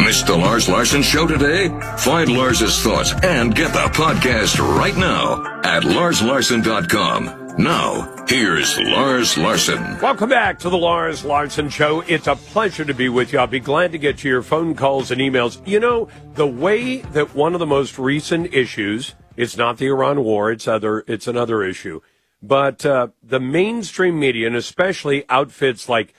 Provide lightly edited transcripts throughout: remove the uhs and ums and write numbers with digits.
Missed the Lars Larson Show today? Find Lars's thoughts and get the podcast right now at larslarson.com. Now, here's Lars Larson. Welcome back to the Lars Larson Show. It's a pleasure to be with you. I'll be glad to get to your phone calls and emails. You know, the way that one of the most recent issues, it's not the Iran war, it's another issue, but the mainstream media, and especially outfits like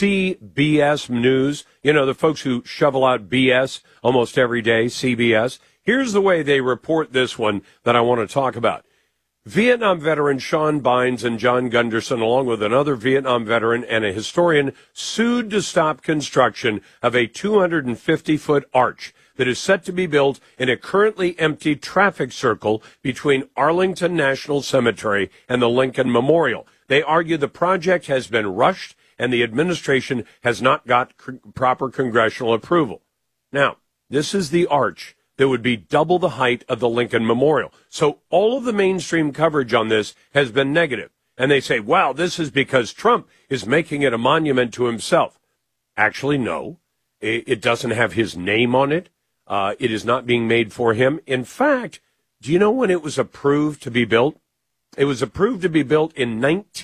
CBS News, you know, the folks who shovel out BS almost every day, CBS. Here's the way they report this one that I want to talk about. Vietnam veteran Sean Bynes and John Gunderson, along with another Vietnam veteran and a historian, sued to stop construction of a 250-foot arch that is set to be built in a currently empty traffic circle between Arlington National Cemetery and the Lincoln Memorial. They argue the project has been rushed and the administration has not got proper congressional approval. Now, this is the arch that would be double the height of the Lincoln Memorial. So all of the mainstream coverage on this has been negative. And they say, wow, this is because Trump is making it a monument to himself. Actually, no. It doesn't have his name on it. It is not being made for him. In fact, do you know when it was approved to be built? It was approved to be built in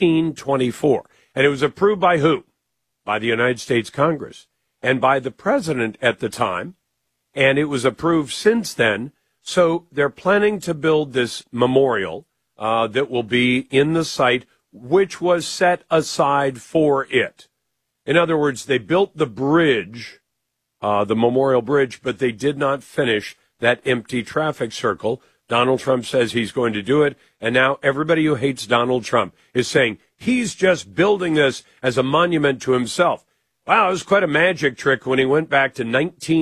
1924. And it was approved by who? By the United States Congress and by the president at the time. And it was approved since then. So they're planning to build this memorial that will be in the site, which was set aside for it. In other words, they built the bridge, the memorial bridge, but they did not finish that empty traffic circle. Donald Trump says he's going to do it. And now everybody who hates Donald Trump is saying he's just building this as a monument to himself. Wow, it was quite a magic trick when he went back to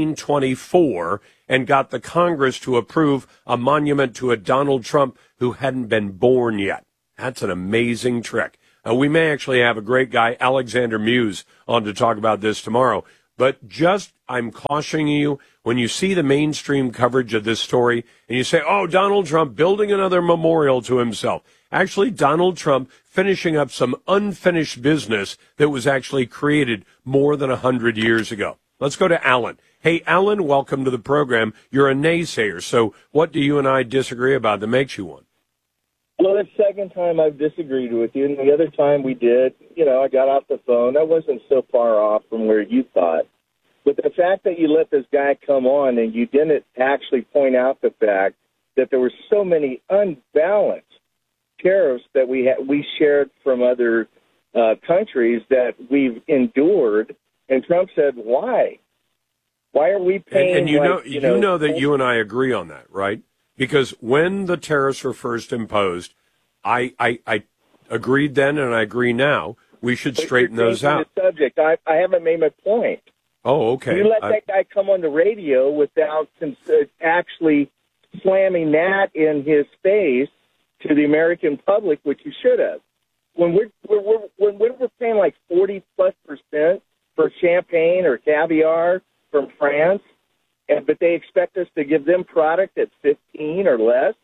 1924 and got the Congress to approve a monument to a Donald Trump who hadn't been born yet. That's an amazing trick. We may actually have a great guy, Alexander Muse, on to talk about this tomorrow. But just, I'm cautioning you, when you see the mainstream coverage of this story and you say, oh, Donald Trump building another memorial to himself. Actually, Donald Trump finishing up some unfinished business that was actually created more than 100 years ago. Let's go to Alan. Hey, Alan, welcome to the program. You're a naysayer, so what do you and I disagree about that makes you one? Well, that's the second time I've disagreed with you, and the other time we did, I got off the phone. I wasn't so far off from where you thought. But the fact that you let this guy come on and you didn't actually point out the fact that there were so many unbalanced tariffs that we shared from other countries that we've endured, and Trump said, why? Why are we paying? And you know that you and I agree on that, right? Because when the tariffs were first imposed, I agreed then and I agree now. We should straighten those out. The subject. I haven't made my point. Oh, okay. You let that guy come on the radio without actually slamming that in his face to the American public, which you should have. When we're paying like 40+% for champagne or caviar from France, but they expect us to give them product at 15 or less.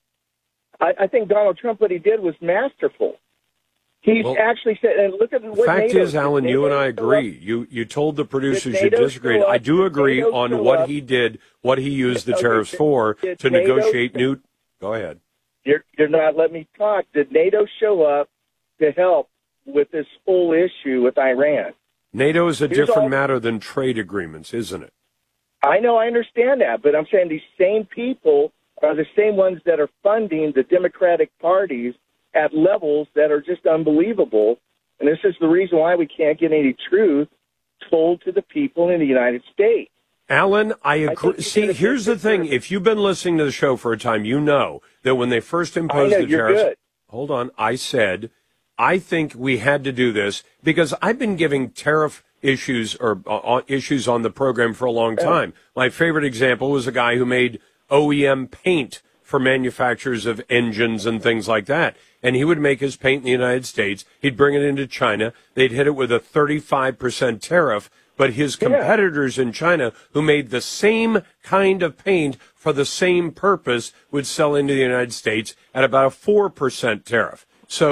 I think Donald Trump, what he did was masterful. He's actually said, and look at what fact NATO is, Alan, you and I agree. You told the producers you disagreed. I do agree on what he did, what he used the tariffs for to negotiate new. Go ahead. You're not letting me talk. Did NATO show up to help with this whole issue with Iran? NATO is a different matter than trade agreements, isn't it? I know, I understand that, but I'm saying these same people are the same ones that are funding the Democratic parties at levels that are just unbelievable. And this is the reason why we can't get any truth told to the people in the United States. Alan, I agree. See, here's the thing. If you've been listening to the show for a time, you know that when they first imposed the tariffs. Good. Hold on. I said, I think we had to do this because I've been giving tariff issues or issues on the program for a long time. My favorite example was a guy who made OEM paint for manufacturers of engines and things like that. And he would make his paint in the United States. He'd bring it into China. They'd hit it with a 35% tariff. But his competitors in China who made the same kind of paint for the same purpose would sell into the United States at about a 4% tariff. So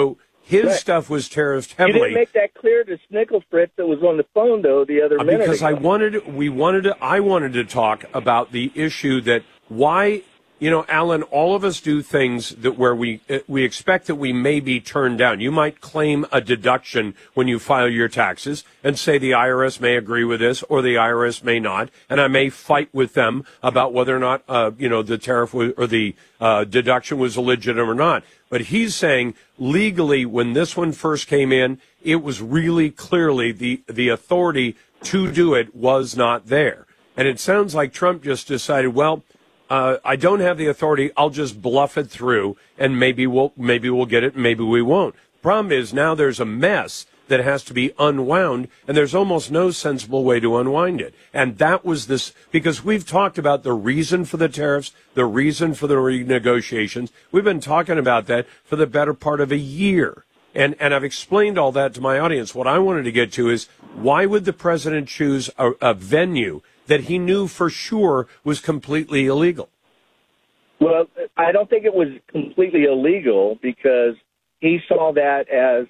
His stuff was tariffed heavily. You didn't make that clear to Snicklefritz that was on the phone, though, the other minute because ago. I wanted to talk about the issue that why, Alan, all of us do things that where we expect that we may be turned down. You might claim a deduction when you file your taxes and say the IRS may agree with this or the IRS may not, and I may fight with them about whether or not the tariff or the deduction was legitimate or not. But he's saying legally, when this one first came in, it was really clearly the authority to do it was not there. And it sounds like Trump just decided, well, I don't have the authority. I'll just bluff it through, and maybe we'll get it, maybe we won't. Problem is now there's a mess that has to be unwound, and there's almost no sensible way to unwind it. And that was this, because we've talked about the reason for the tariffs, the reason for the renegotiations. We've been talking about that for the better part of a year. And I've explained all that to my audience. What I wanted to get to is, why would the president choose a venue that he knew for sure was completely illegal? Well, I don't think it was completely illegal because he saw that as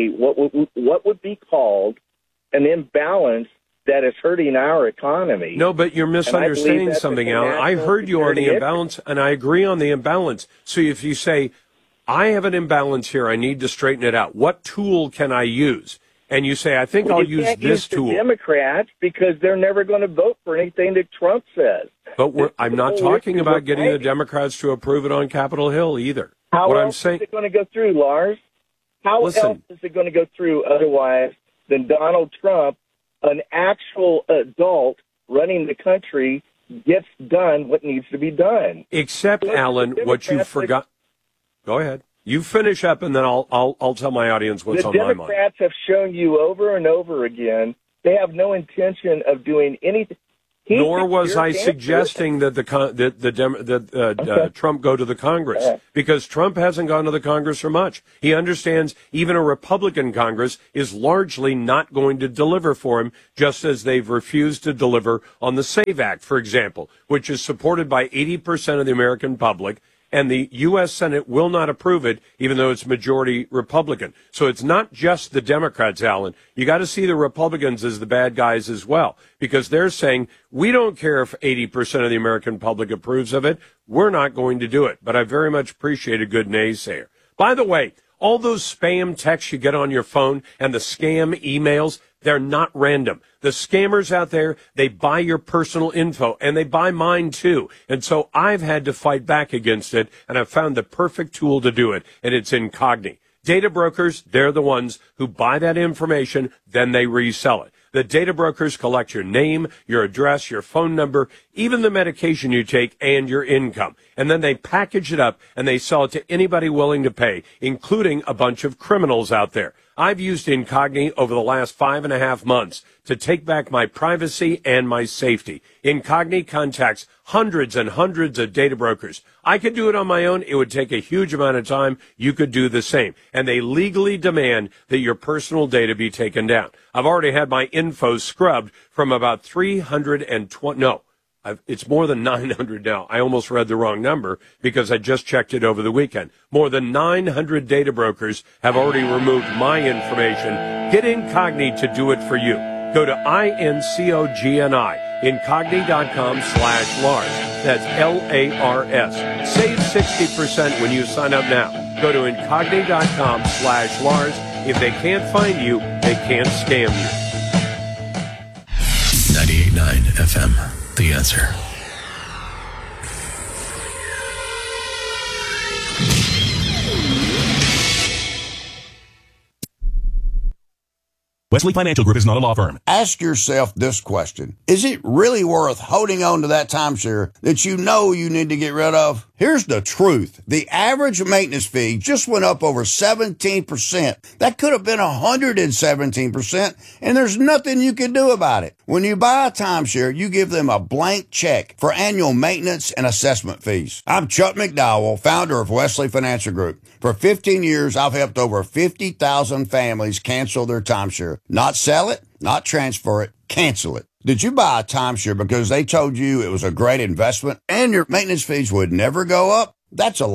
what would be called an imbalance that is hurting our economy. No, but you're misunderstanding something, Alan. I heard you on the imbalance, and I agree on the imbalance. So if you say, I have an imbalance here, I need to straighten it out, what tool can I use? And you say, I think I'll use this tool. The Democrats, because they're never going to vote for anything that Trump says. But I'm not talking about getting the Democrats to approve it on Capitol Hill either. How else is it going to go through, Lars? How else is it going to go through otherwise than Donald Trump, an actual adult running the country, gets done what needs to be done? Except, Alan, what you forgot. Go ahead. You finish up, and then I'll tell my audience what's on my mind. The Democrats have shown you over and over again they have no intention of doing anything. Nor was I suggesting that Trump go to the Congress, because Trump hasn't gone to the Congress for much. He understands even a Republican Congress is largely not going to deliver for him, just as they've refused to deliver on the SAVE Act, for example, which is supported by 80% of the American public. And the U.S. Senate will not approve it, even though it's majority Republican. So it's not just the Democrats, Alan. You got to see the Republicans as the bad guys as well, because they're saying, we don't care if 80% of the American public approves of it. We're not going to do it. But I very much appreciate a good naysayer. By the way, all those spam texts you get on your phone and the scam emails, they're not random. The scammers out there, they buy your personal info, and they buy mine too. And so I've had to fight back against it, and I've found the perfect tool to do it, and it's Incogni. Data brokers, they're the ones who buy that information, then they resell it. The data brokers collect your name, your address, your phone number, even the medication you take, and your income. And then they package it up and they sell it to anybody willing to pay, including a bunch of criminals out there. I've used Incogni over the last 5.5 months to take back my privacy and my safety. Incogni contacts hundreds and hundreds of data brokers. I could do it on my own. It would take a huge amount of time. You could do the same. And they legally demand that your personal data be taken down. I've already had my info scrubbed from about 320, it's more than 900 now. I almost read the wrong number because I just checked it over the weekend. More than 900 data brokers have already removed my information. Get Incogni to do it for you. Go to INCOGNI, Incogni.com/Lars. That's LARS. Save 60% when you sign up now. Go to Incogni.com/Lars. If they can't find you, they can't scam you. 98.9 FM. The Answer. Wesley Financial Group is not a law firm. Ask yourself this question. Is it really worth holding on to that timeshare that you know you need to get rid of? Here's the truth. The average maintenance fee just went up over 17%. That could have been 117%, and there's nothing you can do about it. When you buy a timeshare, you give them a blank check for annual maintenance and assessment fees. I'm Chuck McDowell, founder of Wesley Financial Group. For 15 years, I've helped over 50,000 families cancel their timeshare. Not sell it, not transfer it, cancel it. Did you buy a timeshare because they told you it was a great investment and your maintenance fees would never go up? That's a lie.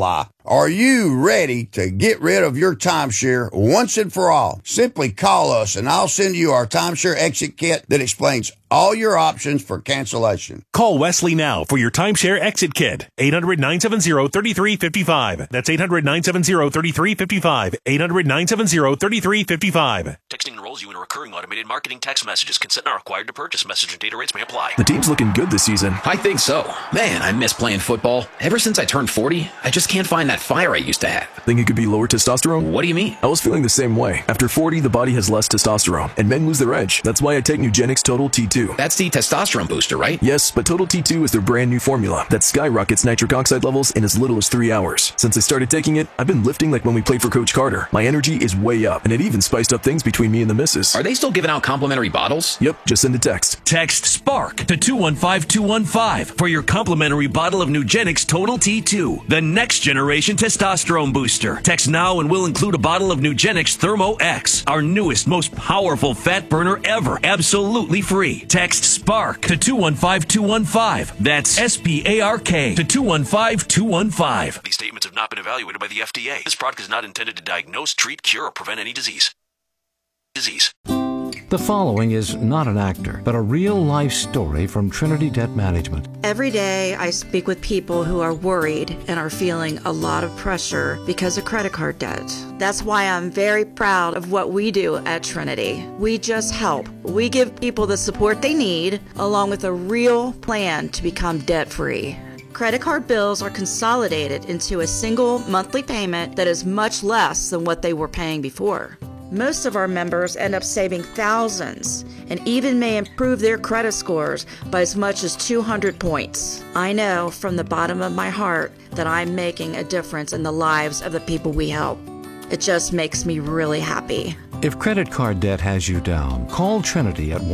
Are you ready to get rid of your timeshare once and for all? Simply call us and I'll send you our timeshare exit kit that explains all your options for cancellation. Call Wesley now for your timeshare exit kit. 800-970-3355. That's 800-970-3355. 800-970-3355. Texting enrolls you in a recurring automated marketing text messages. Consent not required to purchase. Message and data rates may apply. The team's looking good this season. I think so. Man, I miss playing football. Ever since I turned 40, I just can't find that fire I used to have. Think it could be lower testosterone? What do you mean? I was feeling the same way. After 40, the body has less testosterone, and men lose their edge. That's why I take Nugenix Total T2. That's the testosterone booster, right? Yes, but Total T2 is their brand new formula that skyrockets nitric oxide levels in as little as 3 hours. Since I started taking it, I've been lifting like when we played for Coach Carter. My energy is way up, and it even spiced up things between me and the missus. Are they still giving out complimentary bottles? Yep, just send a text. Text SPARK to 215-215 for your complimentary bottle of Nugenix Total T2, the next generation testosterone booster. Text now and we'll include a bottle of Nugenix Thermo X, our newest, most powerful fat burner ever, absolutely free. Text SPARK to 215-215. That's SPARK to 215-215. These statements have not been evaluated by the FDA. This product is not intended to diagnose, treat, cure, or prevent any disease. The following is not an actor, but a real-life story from Trinity Debt Management. Every day I speak with people who are worried and are feeling a lot of pressure because of credit card debt. That's why I'm very proud of what we do at Trinity. We just help. We give people the support they need, along with a real plan to become debt-free. Credit card bills are consolidated into a single monthly payment that is much less than what they were paying before. Most of our members end up saving thousands and even may improve their credit scores by as much as 200 points. I know from the bottom of my heart that I'm making a difference in the lives of the people we help. It just makes me really happy. If credit card debt has you down, call Trinity at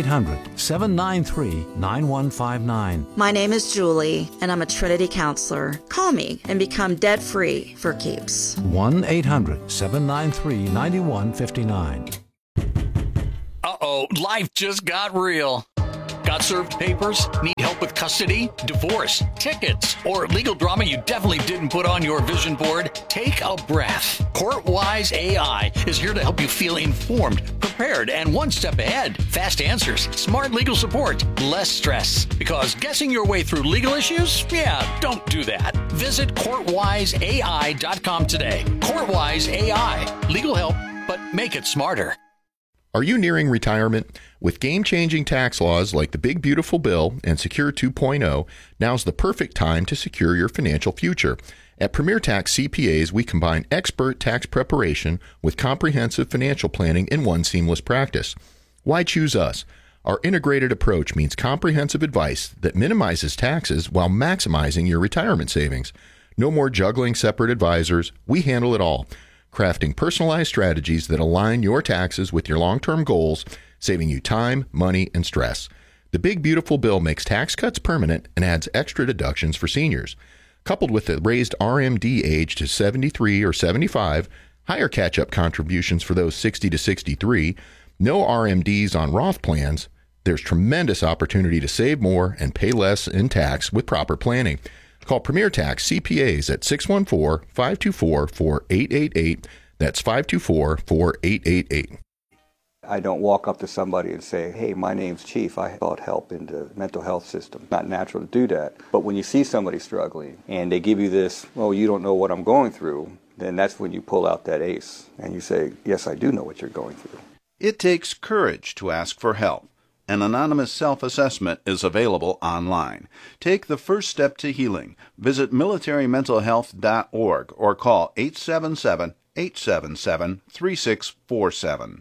1-800-793-9159. My name is Julie, and I'm a Trinity counselor. Call me and become debt-free for keeps. 1-800-793-9159. Uh-oh, life just got real. Got served papers? Need help with custody, divorce, tickets, or legal drama you definitely didn't put on your vision board? Take a breath. CourtWise AI is here to help you feel informed, prepared, and one step ahead. Fast answers, smart legal support, less stress. Because guessing your way through legal issues? Yeah, don't do that. Visit CourtWiseAI.com today. CourtWise AI. Legal help, but make it smarter. Are you nearing retirement? With game-changing tax laws like the Big Beautiful Bill and Secure 2.0, now's the perfect time to secure your financial future. At Premier Tax CPAs, we combine expert tax preparation with comprehensive financial planning in one seamless practice. Why choose us? Our integrated approach means comprehensive advice that minimizes taxes while maximizing your retirement savings. No more juggling separate advisors. We handle it all, crafting personalized strategies that align your taxes with your long-term goals, saving you time, money, and stress. The Big Beautiful Bill makes tax cuts permanent and adds extra deductions for seniors. Coupled with the raised RMD age to 73 or 75, higher catch-up contributions for those 60 to 63, no RMDs on Roth plans, there's tremendous opportunity to save more and pay less in tax with proper planning. Call Premier Tax CPAs at 614-524-4888. That's 524-4888. I don't walk up to somebody and say, hey, my name's Chief. I sought help in the mental health system. Not natural to do that. But when you see somebody struggling and they give you this, well, you don't know what I'm going through, then that's when you pull out that ace and you say, yes, I do know what you're going through. It takes courage to ask for help. An anonymous self-assessment is available online. Take the first step to healing. Visit militarymentalhealth.org or call 877-877-3647.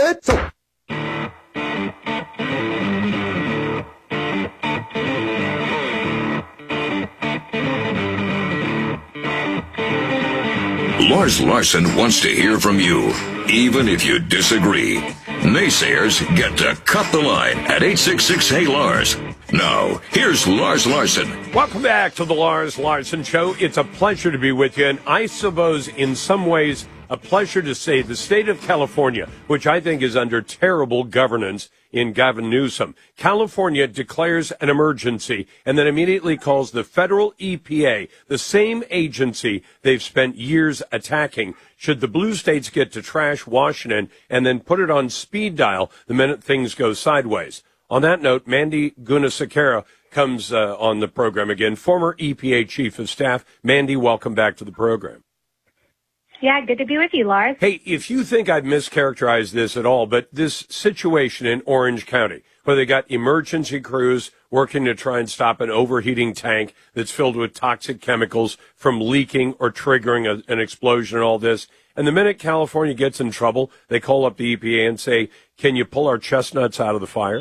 Lars Larson wants to hear from you, even if you disagree. Naysayers get to cut the line at 866-HEY-LARS. Now, here's Lars Larson. Welcome back to the Lars Larson Show. It's a pleasure to be with you. And I suppose in some ways A pleasure to say the state of California, which I think is under terrible governance in Gavin Newsom. California declares an emergency and then immediately calls the federal EPA, the same agency they've spent years attacking. Should the blue states get to trash Washington and then put it on speed dial the minute things go sideways? On that note, Mandy Gunasekaran comes on the program again, former EPA Chief of Staff. Mandy, welcome back to the program. Yeah, good to be with you, Lars. Hey, if you think I've mischaracterized this at all, but this situation in Orange County, where they got emergency crews working to try and stop an overheating tank that's filled with toxic chemicals from leaking or triggering an explosion and all this, and the minute California gets in trouble, they call up the EPA and say, can you pull our chestnuts out of the fire?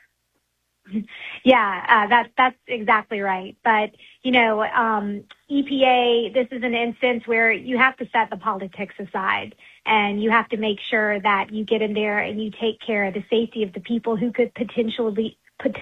Yeah, that's exactly right. But, EPA, this is an instance where you have to set the politics aside and you have to make sure that you get in there and you take care of the safety of the people who could potentially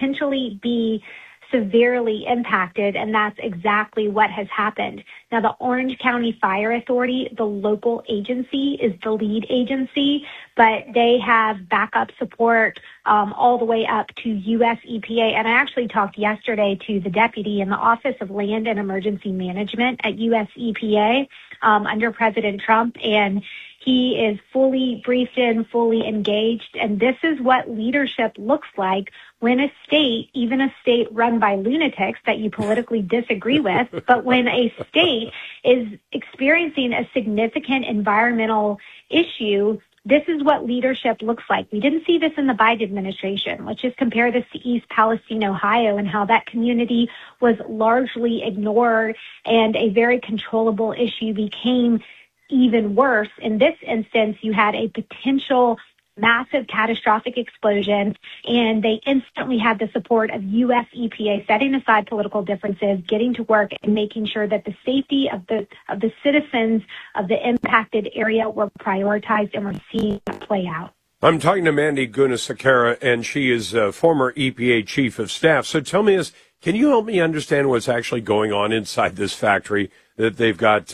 be severely impacted, and that's exactly what has happened. Now, the Orange County Fire Authority, the local agency, is the lead agency, but they have backup support all the way up to U.S. EPA. And I actually talked yesterday to the deputy in the Office of Land and Emergency Management at U.S. EPA under President Trump, and he is fully briefed in, fully engaged, and this is what leadership looks like when a state, even a state run by lunatics that you politically disagree with, but when a state is experiencing a significant environmental issue, this is what leadership looks like. We didn't see this in the Biden administration. Let's just compare this to East Palestine, Ohio, and how that community was largely ignored and a very controllable issue became even worse. In this instance, you had a potential massive catastrophic explosion, and they instantly had the support of U.S. EPA, setting aside political differences, getting to work and making sure that the safety of the citizens of the impacted area were prioritized, and we're seeing that play out. I'm talking to Mandy Gunasekaran, and she is a former EPA Chief of Staff. So tell me this, can you help me understand what's actually going on inside this factory, that they've got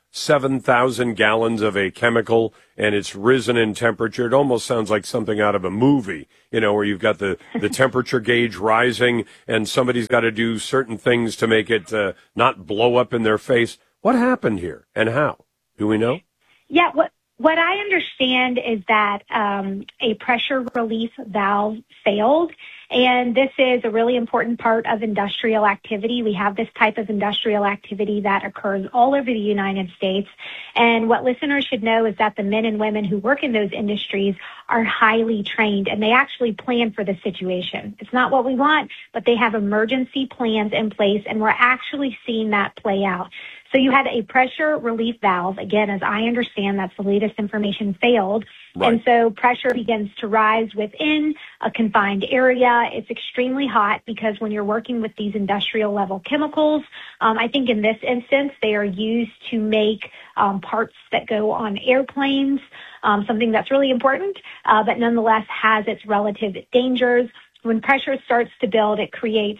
7,000 gallons of a chemical, and it's risen in temperature? It almost sounds like something out of a movie, where you've got the temperature gauge rising, and somebody's got to do certain things to make it not blow up in their face. What happened here, and how? Do we know? Yeah, what I understand is that a pressure relief valve failed, and this is a really important part of industrial activity. We have this type of industrial activity that occurs all over the United States, and what listeners should know is that the men and women who work in those industries are highly trained, and they actually plan for the situation. It's not what we want, but they have emergency plans in place, and we're actually seeing that play out. So you had a pressure relief valve. Again, as I understand, that's the latest information, failed. Right. And so pressure begins to rise within a confined area. It's extremely hot because when you're working with these industrial level chemicals, I think in this instance, they are used to make parts that go on airplanes, something that's really important, but nonetheless has its relative dangers. When pressure starts to build, it creates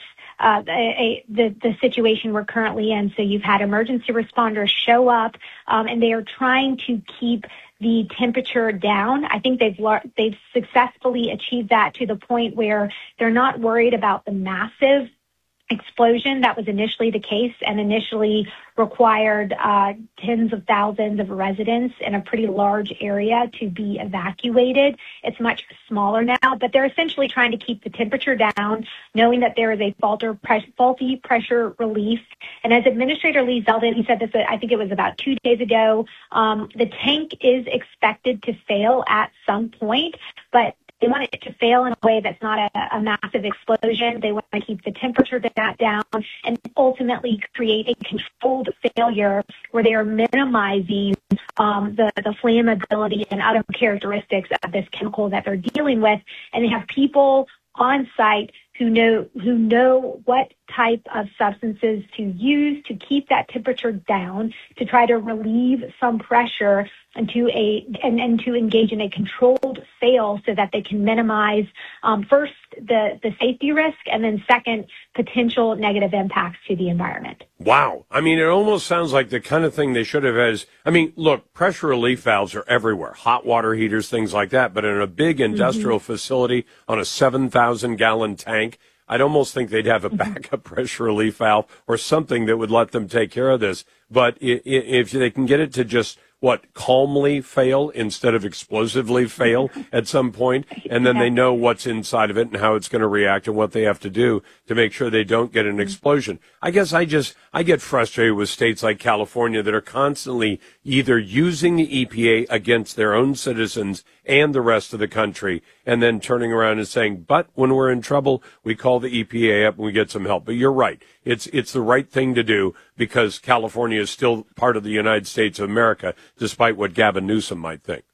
the situation we're currently in. So you've had emergency responders show up, and they are trying to keep the temperature down. I think they've successfully achieved that to the point where they're not worried about the massive explosion that was initially the case and initially required tens of thousands of residents in a pretty large area to be evacuated. It's much smaller now, but they're essentially trying to keep the temperature down, knowing that there is a faulty pressure relief. And as Administrator Lee Zeldin, he said this, I think it was about 2 days ago, the tank is expected to fail at some point, but they want it to fail in a way that's not a massive explosion. They want to keep the temperature down and ultimately create a controlled failure where they are minimizing the flammability and other characteristics of this chemical that they're dealing with. And they have people on site who know what type of substances to use to keep that temperature down, to try to relieve some pressure and to engage in a controlled sale so that they can minimize first the safety risk, and then second, potential negative impacts to the environment. Wow. I mean, it almost sounds like the kind of thing they should have as, I mean, look, pressure relief valves are everywhere, hot water heaters, things like that. But in a big industrial facility on a 7,000 gallon tank, I'd almost think they'd have a backup pressure relief valve or something that would let them take care of this. But if they can get it to just, calmly fail instead of explosively fail at some point, and then they know what's inside of it and how it's going to react and what they have to do to make sure they don't get an explosion. I guess I get frustrated with states like California that are constantly either using the EPA against their own citizens and the rest of the country, and then turning around and saying, but when we're in trouble, we call the EPA up and we get some help. But you're right. It's the right thing to do because California is still part of the United States of America, despite what Gavin Newsom might think.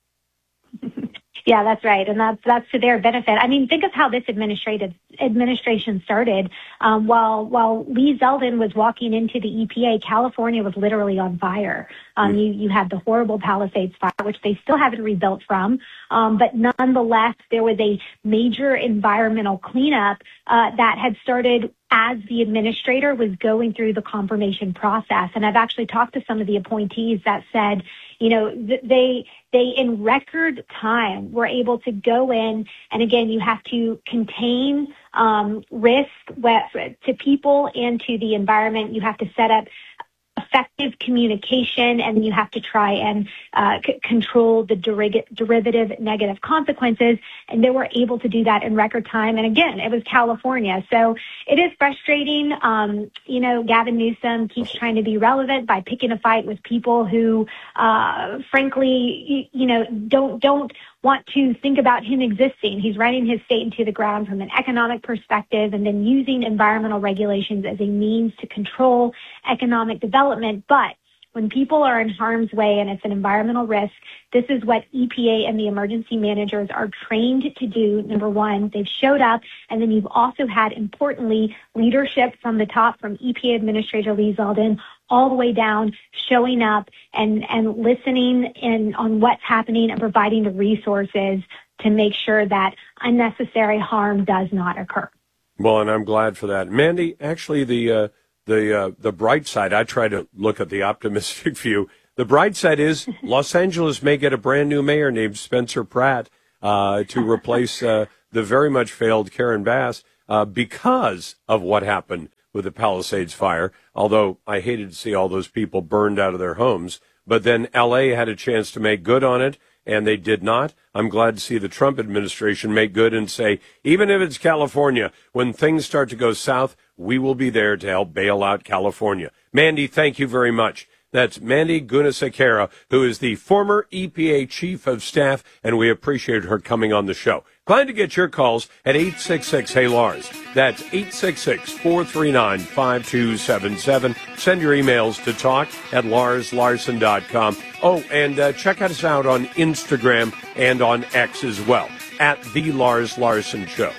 Yeah, that's right. And that's to their benefit. I mean, think of how this administration started. While Lee Zeldin was walking into the EPA, California was literally on fire. You had the horrible Palisades fire, which they still haven't rebuilt from. But nonetheless, there was a major environmental cleanup that had started as the administrator was going through the confirmation process. And I've actually talked to some of the appointees that said, they in record time were able to go in, and again, you have to contain risk to people and to the environment. You have to set up effective communication, and you have to try and control the derivative negative consequences. And they were able to do that in record time. And again, it was California. So it is frustrating. Gavin Newsom keeps trying to be relevant by picking a fight with people who, frankly, don't want to think about him existing. He's running his state into the ground from an economic perspective and then using environmental regulations as a means to control economic development. But when people are in harm's way and it's an environmental risk, this is what EPA and the emergency managers are trained to do. Number one, they've showed up, and then you've also had, importantly, leadership from the top, from EPA Administrator Lee Zeldin all the way down, showing up and listening on what's happening and providing the resources to make sure that unnecessary harm does not occur. Well, and I'm glad for that. Mandy, actually, the bright side, I try to look at the optimistic view. The bright side is Los Angeles may get a brand new mayor named Spencer Pratt to replace the very much failed Karen Bass because of what happened with the Palisades fire, although I hated to see all those people burned out of their homes. But then L.A. had a chance to make good on it, and they did not. I'm glad to see the Trump administration make good and say, even if it's California, when things start to go south, we will be there to help bail out California. Mandy, thank you very much. That's Mandy Gunasekera, who is the former EPA Chief of Staff, and we appreciate her coming on the show. Glad to get your calls at 866-HEY-LARS. That's 866-439-5277. Send your emails to talk@larslarson.com. Oh, and check us out on Instagram and on X as well, at The Lars Larson Show.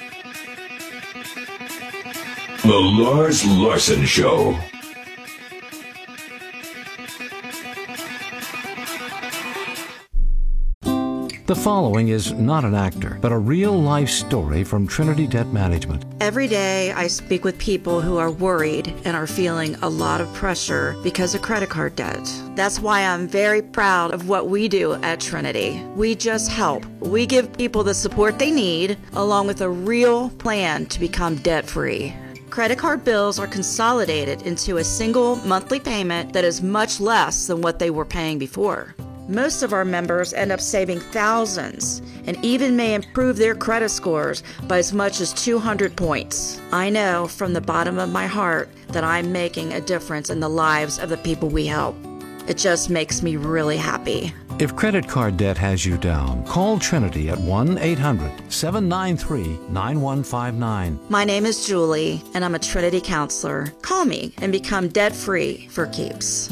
The Lars Larson Show. The following is not an actor, but a real-life story from Trinity Debt Management. Every day I speak with people who are worried and are feeling a lot of pressure because of credit card debt. That's why I'm very proud of what we do at Trinity. We just help. We give people the support they need, along with a real plan to become debt-free. Credit card bills are consolidated into a single monthly payment that is much less than what they were paying before. Most of our members end up saving thousands and even may improve their credit scores by as much as 200 points. I know from the bottom of my heart that I'm making a difference in the lives of the people we help. It just makes me really happy. If credit card debt has you down, call Trinity at 1-800-793-9159. My name is Julie, and I'm a Trinity counselor. Call me and become debt-free for keeps.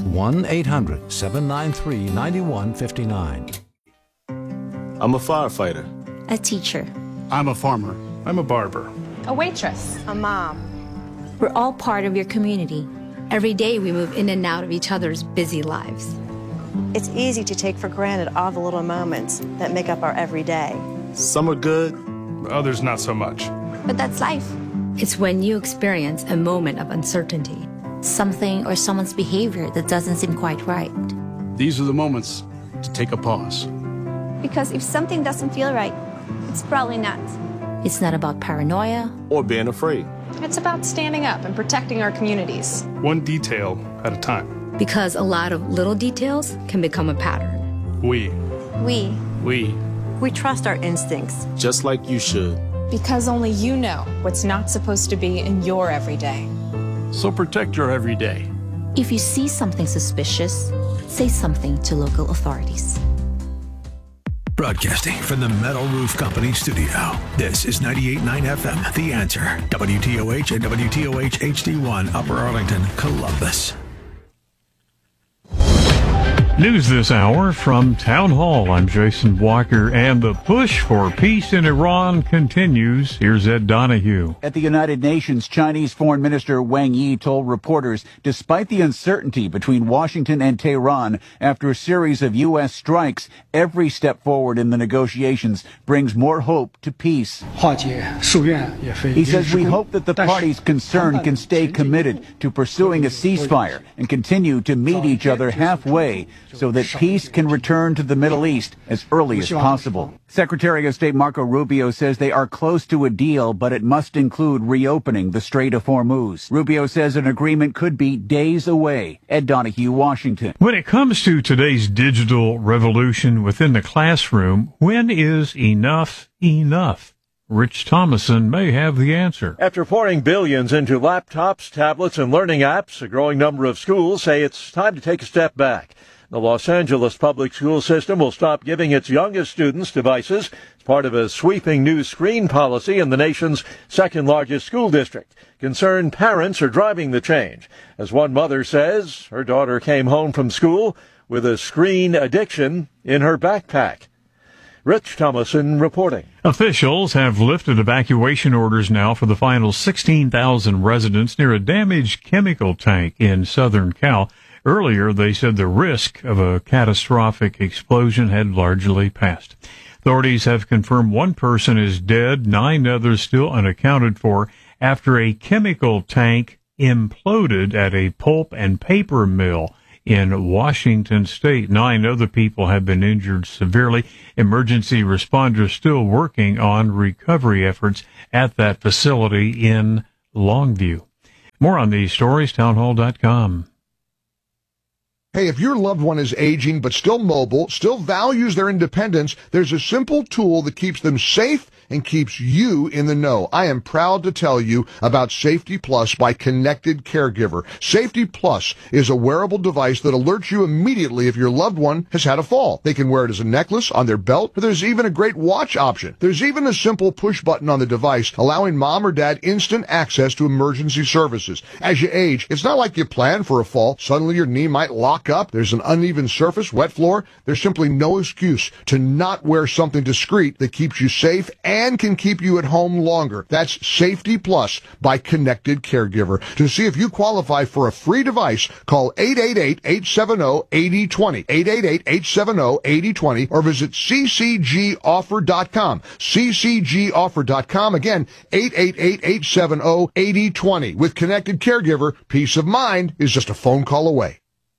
1-800-793-9159. I'm a firefighter. A teacher. I'm a farmer. I'm a barber. a waitress, a mom. We're all part of your community. Every day we move in and out of each other's busy lives. It's easy to take for granted all the little moments that make up our everyday. Some are good, others not so much. But that's life. It's when you experience a moment of uncertainty. Something or someone's behavior that doesn't seem quite right. These are the moments to take a pause. Because if something doesn't feel right, it's probably not. It's not about paranoia or being afraid. It's about standing up and protecting our communities. One detail at a time. Because a lot of little details can become a pattern. We trust our instincts. Just like you should. Because only you know what's not supposed to be in your everyday. So protect your everyday. If you see something suspicious, say something to local authorities. Broadcasting from the Metal Roof Company studio. This is 98.9 FM, The Answer. WTOH and WTOH HD1, Upper Arlington, Columbus. News this hour from Town Hall. I'm Jason Walker, and the push for peace in Iran continues. Here's Ed Donahue. At the United Nations, Chinese Foreign Minister Wang Yi told reporters, despite the uncertainty between Washington and Tehran after a series of U.S. strikes, every step forward in the negotiations brings more hope to peace. He says, we hope that the parties concerned can stay committed to pursuing a ceasefire and continue to meet each other halfway so that peace can return to the Middle East as early as possible. Secretary of State Marco Rubio says they are close to a deal, but it must include reopening the Strait of Hormuz. Rubio says an agreement could be days away. Ed Donahue, Washington. When it comes to today's digital revolution within the classroom, when is enough enough? Rich Thomason may have the answer. After pouring billions into laptops, tablets, and learning apps, a growing number of schools say it's time to take a step back. The Los Angeles public school system will stop giving its youngest students devices as part of a sweeping new screen policy in the nation's second largest school district. Concerned parents are driving the change. As one mother says, her daughter came home from school with a screen addiction in her backpack. Rich Thomason reporting. Officials have lifted evacuation orders now for the final 16,000 residents near a damaged chemical tank in Southern Cal. Earlier, they said the risk of a catastrophic explosion had largely passed. Authorities have confirmed one person is dead, 9 others still unaccounted for after a chemical tank imploded at a pulp and paper mill in Washington State. 9 other people have been injured severely. Emergency responders still working on recovery efforts at that facility in Longview. More on these stories, townhall.com. Hey, if your loved one is aging but still mobile, still values their independence, there's a simple tool that keeps them safe and keeps you in the know. I am proud to tell you about Safety Plus by Connected Caregiver. Safety Plus is a wearable device that alerts you immediately if your loved one has had a fall. They can wear it as a necklace, on their belt, or there's even a great watch option. There's even a simple push button on the device allowing mom or dad instant access to emergency services. As you age, it's not like you plan for a fall. Suddenly your knee might lock up. There's an uneven surface, wet floor. There's simply no excuse to not wear something discreet that keeps you safe and can keep you at home longer. That's Safety Plus by Connected Caregiver. To see if you qualify for a free device, call 888-870-8020, 888-870-8020, or visit ccgoffer.com, ccgoffer.com. Again, 888-870-8020. With Connected Caregiver, peace of mind is just a phone call away.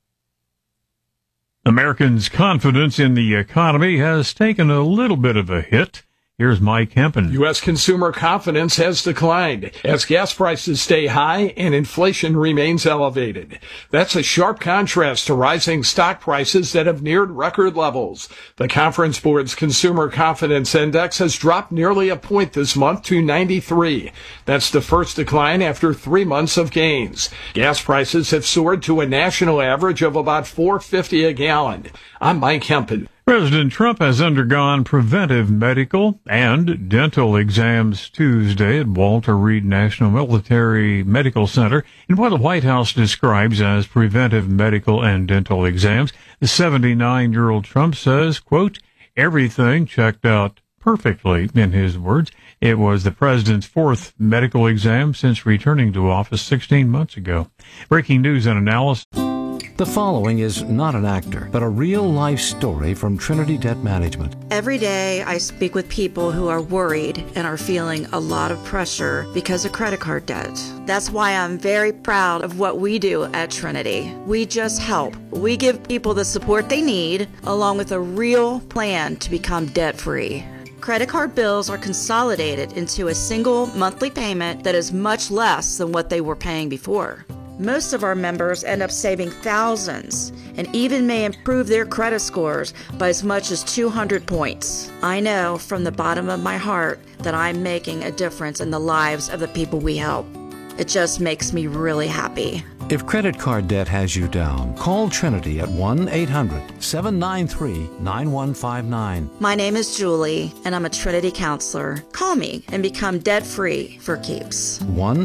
Americans' confidence in the economy has taken a little bit of a hit. Here's Mike Hempen. U.S. consumer confidence has declined as gas prices stay high and inflation remains elevated. That's a sharp contrast to rising stock prices that have neared record levels. The Conference Board's Consumer Confidence Index has dropped nearly a point this month to 93. That's the first decline after 3 months of gains. Gas prices have soared to a national average of about $4.50 a gallon. I'm Mike Hempen. President Trump has undergone preventive medical and dental exams Tuesday at Walter Reed National Military Medical Center in what the White House describes as preventive medical and dental exams. The 79-year-old Trump says, quote, everything checked out perfectly, in his words. It was the president's fourth medical exam since returning to office 16 months ago. Breaking news and analysis. The following is not an actor, but a real-life story from Trinity Debt Management. Every day I speak with people who are worried and are feeling a lot of pressure because of credit card debt. That's why I'm very proud of what we do at Trinity. We just help. We give people the support they need, along with a real plan to become debt-free. Credit card bills are consolidated into a single monthly payment that is much less than what they were paying before. Most of our members end up saving thousands and even may improve their credit scores by as much as 200 points. I know from the bottom of my heart that I'm making a difference in the lives of the people we help. It just makes me really happy. If credit card debt has you down, call Trinity at 1-800-793-9159. My name is Julie, and I'm a Trinity counselor. Call me and become debt-free for keeps.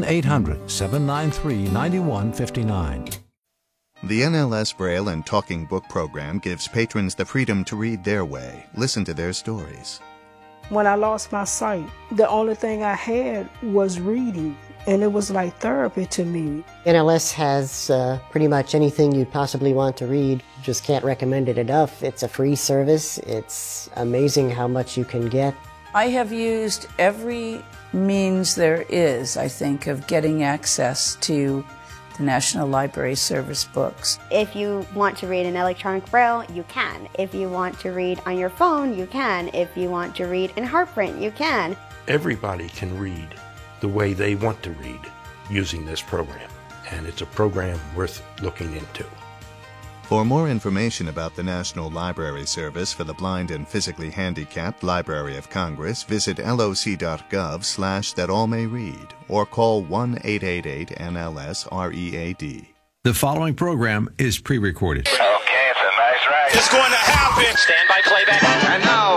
1-800-793-9159. The NLS Braille and Talking Book program gives patrons the freedom to read their way, listen to their stories. When I lost my sight, the only thing I had was reading, and it was like therapy to me. NLS has pretty much anything you'd possibly want to read. Just can't recommend it enough. It's a free service. It's amazing how much you can get. I have used every means there is, I think, of getting access to the National Library Service books. If you want to read in electronic braille, you can. If you want to read on your phone, you can. If you want to read in heartprint, you can. Everybody can read the way they want to read using this program, and it's a program worth looking into. For more information about the National Library Service for the Blind and Physically Handicapped Library of Congress, visit loc.gov/thatallmayread or call 1-888-NLS-READ. The following program is pre-recorded. Okay, it's a nice ride. It's going to happen. Stand by playback. And now,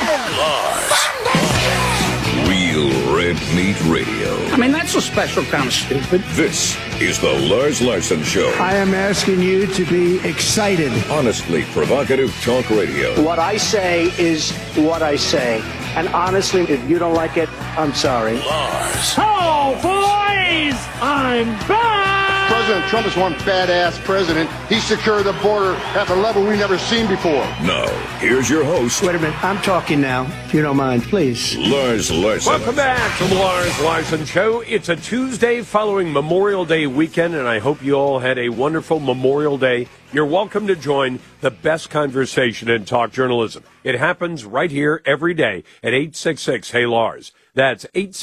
Real Red Meat Radio. I mean, that's a special kind of stupid. This is the Lars Larson Show. I am asking you to be excited. Honestly provocative talk radio. What I say is what I say. And honestly, if you don't like it, I'm sorry. Lars. Oh, boys! I'm back! President Trump is one badass president. He secured the border at a level we've never seen before. Now, here's your host. Wait a minute. I'm talking now, if you don't mind, please. Lars Larson. Welcome back to the Lars Larson Show. It's a Tuesday following Memorial Day weekend, and I hope you all had a wonderful Memorial Day. You're welcome to join the best conversation in talk journalism. It happens right here every day at 866-HEY-LARS. That's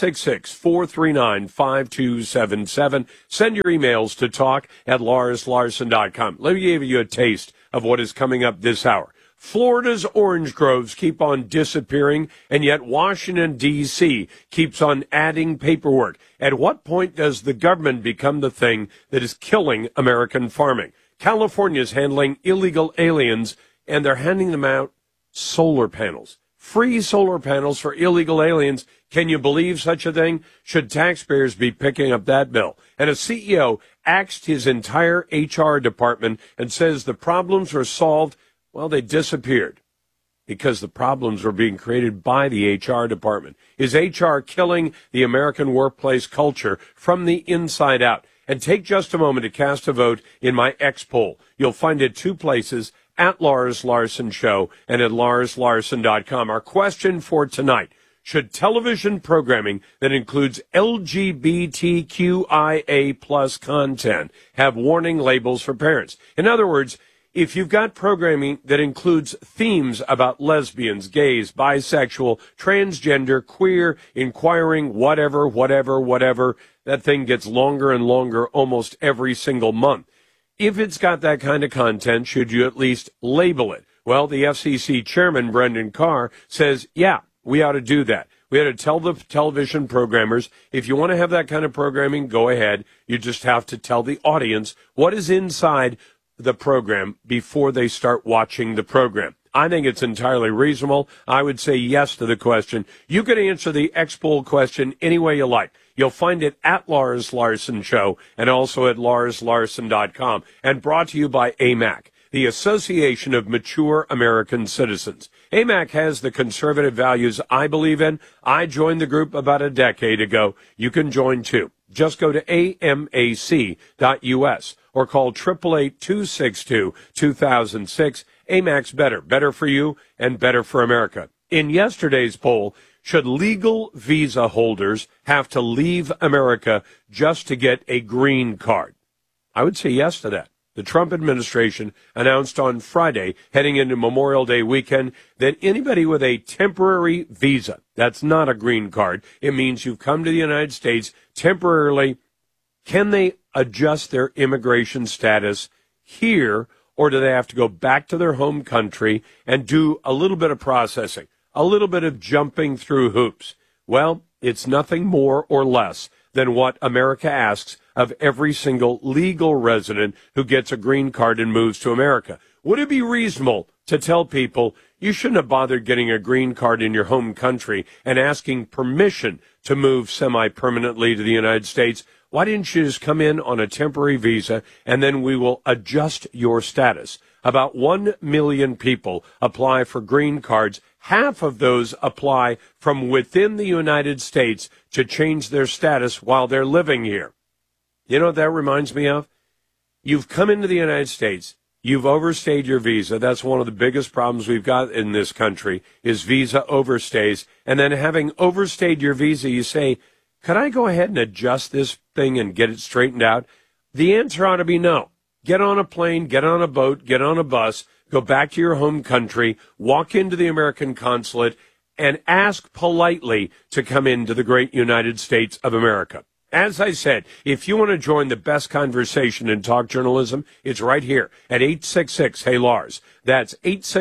866-439-5277. Send your emails to talk@larslarson.com. Let me give you a taste of what is coming up this hour. Florida's orange groves keep on disappearing, and yet Washington, D.C. keeps on adding paperwork. At what point does the government become the thing that is killing American farming? California is handling illegal aliens, and they're handing them out solar panels. Free solar panels for illegal aliens. Can you believe such a thing? Should taxpayers be picking up that bill? And a CEO axed his entire HR department and says the problems were solved. Well, they disappeared because the problems were being created by the HR department. Is HR killing the American workplace culture from the inside out? And take just a moment to cast a vote in my X poll. You'll find it two places, at Lars Larson Show and at larslarson.com. Our question for tonight: should television programming that includes LGBTQIA plus content have warning labels for parents? In other words, if you've got programming that includes themes about lesbians, gays, bisexual, transgender, queer, inquiring, whatever, that thing gets longer and longer almost every single month. If it's got that kind of content, should you at least label it? Well, the FCC chairman, Brendan Carr, says, yeah, we ought to do that. We ought to tell the television programmers, if you want to have that kind of programming, go ahead. You just have to tell the audience what is inside the program before they start watching the program. I think it's entirely reasonable. I would say yes to the question. You can answer the X poll question any way you like. You'll find it at Lars Larson Show and also at larslarson.com, and brought to you by AMAC, the Association of Mature American Citizens. AMAC has the conservative values I believe in. I joined the group about a decade ago. You can join too. Just go to amac.us or call 888-262-2006. AMAC's better. Better for you and better for America. In yesterday's poll, should legal visa holders have to leave America just to get a green card? I would say yes to that. The Trump administration announced on Friday, heading into Memorial Day weekend, that anybody with a temporary visa, that's not a green card, it means you've come to the United States temporarily, can they adjust their immigration status here, or do they have to go back to their home country and do a little bit of processing, a little bit of jumping through hoops? Well, it's nothing more or less than what America asks of every single legal resident who gets a green card and moves to America. Would it be reasonable to tell people you shouldn't have bothered getting a green card in your home country and asking permission to move semi-permanently to the United States? Why didn't you just come in on a temporary visa and then we will adjust your status? About 1 million people apply for green cards. Half of those apply from within the United States to change their status while they're living here. You know what that reminds me of? You've come into the United States. You've overstayed your visa. That's one of the biggest problems we've got in this country is visa overstays. And then having overstayed your visa, you say, could I go ahead and adjust this thing and get it straightened out? The answer ought to be no. Get on a plane, get on a boat, get on a bus, go back to your home country, walk into the American consulate, and ask politely to come into the great United States of America. As I said, if you want to join the best conversation in talk journalism, it's right here at 866-HEY-LARS. That's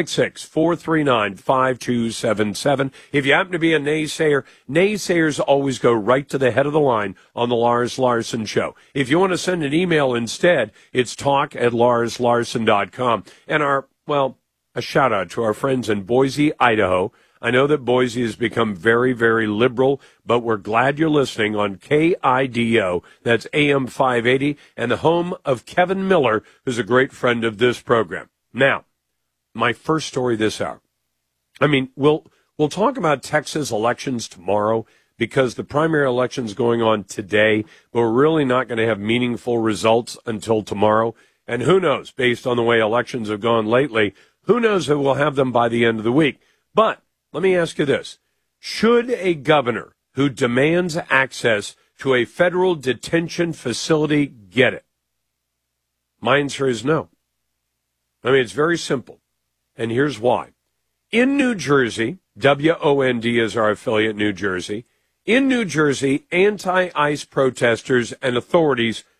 866-439-5277. If you happen to be a naysayer, naysayers always go right to the head of the line on the Lars Larson Show. If you want to send an email instead, it's talk@larslarson.com. And a shout out to our friends in Boise, Idaho. I know that Boise has become very, very liberal, but we're glad you're listening on KIDO. That's AM 580 and the home of Kevin Miller, who's a great friend of this program. Now, my first story this hour. I mean, we'll talk about Texas elections tomorrow because the primary election's going on today, but we're really not going to have meaningful results until tomorrow. And who knows, based on the way elections have gone lately, who knows if we'll have them by the end of the week. But let me ask you this. Should a governor who demands access to a federal detention facility get it? My answer is no. I mean, it's very simple. And here's why. In New Jersey, WOND is our affiliate, New Jersey. In New Jersey, anti-ICE protesters and authorities